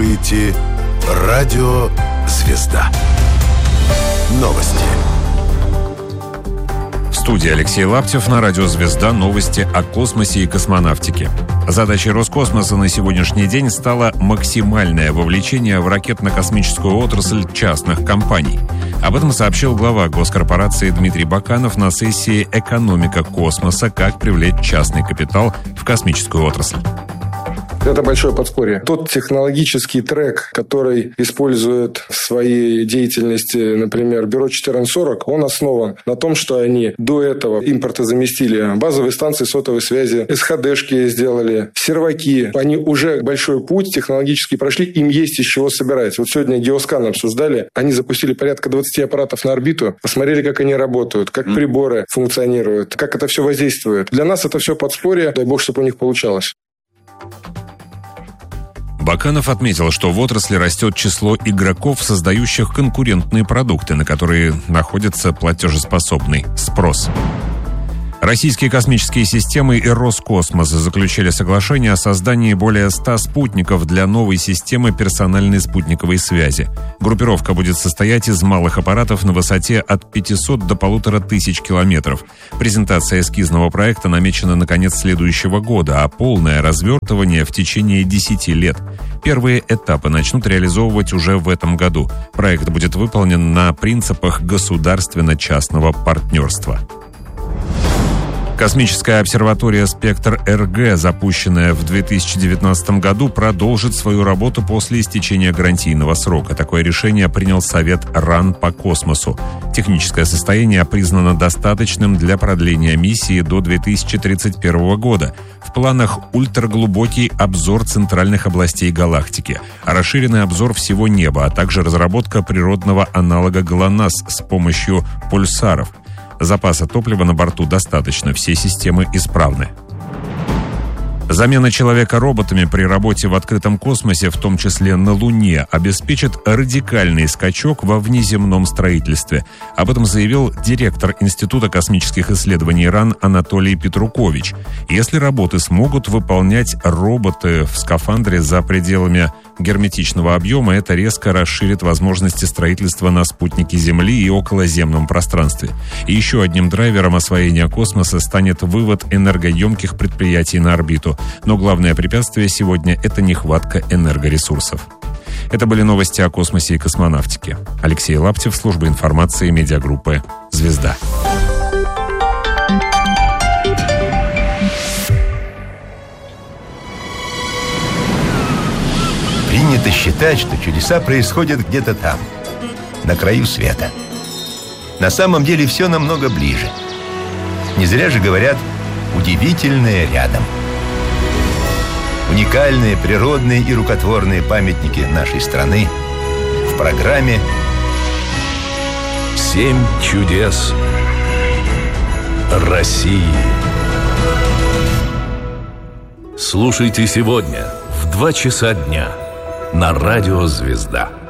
слушаете «Радио Звезда». Новости. В студии Алексей Лаптев, на радио «Звезда» новости о космосе и космонавтике. Задачей Роскосмоса на сегодняшний день стало максимальное вовлечение в ракетно-космическую отрасль частных компаний. Об этом сообщил глава госкорпорации Дмитрий Баканов на сессии «Экономика космоса. Как привлечь частный капитал в космическую отрасль». Это большое подспорье. Тот технологический трек, который использует в своей деятельности, например, Бюро 1440, он основан на том, что они до этого импортозаместили базовые станции сотовой связи, СХДшки сделали, серваки. Они уже большой путь технологически прошли, им есть из чего собирать. Вот сегодня геоскан обсуждали, они запустили порядка 20 аппаратов на орбиту, посмотрели, как они работают, как приборы функционируют, как это все воздействует. Для нас это все подспорье, дай бог, чтобы у них получалось. Баканов отметил, что в отрасли растет число игроков, создающих конкурентные продукты, на которые находится платежеспособный спрос. Российские космические системы и Роскосмос заключили соглашение о создании более 100 спутников для новой системы персональной спутниковой связи. Группировка будет состоять из малых аппаратов на высоте от 500 до 1500 километров. Презентация эскизного проекта намечена на конец следующего года, а полное развертывание в течение 10 лет. Первые этапы начнут реализовывать уже в этом году. Проект будет выполнен на принципах государственно-частного партнерства. Космическая обсерватория «Спектр-РГ», запущенная в 2019 году, продолжит свою работу после истечения гарантийного срока. Такое решение принял Совет РАН по космосу. Техническое состояние признано достаточным для продления миссии до 2031 года. В планах ультраглубокий обзор центральных областей галактики, расширенный обзор всего неба, а также разработка природного аналога ГЛОНАСС с помощью пульсаров. Запаса топлива на борту достаточно, все системы исправны. Замена человека роботами при работе в открытом космосе, в том числе на Луне, обеспечит радикальный скачок во внеземном строительстве. Об этом заявил директор Института космических исследований РАН Анатолий Петрукович. Если работы смогут выполнять роботы в скафандре за пределами герметичного объема, это резко расширит возможности строительства на спутнике Земли и околоземном пространстве. И еще одним драйвером освоения космоса станет вывод энергоемких предприятий на орбиту. Но главное препятствие сегодня – это нехватка энергоресурсов. Это были новости о космосе и космонавтике. Алексей Лаптев, служба информации медиагруппы «Звезда». Принято считать, что чудеса происходят где-то там, на краю света. На самом деле все намного ближе. Не зря же говорят «удивительное рядом». Уникальные природные и рукотворные памятники нашей страны в программе «7 чудес России». Слушайте сегодня в 2 часа дня на радио «Звезда».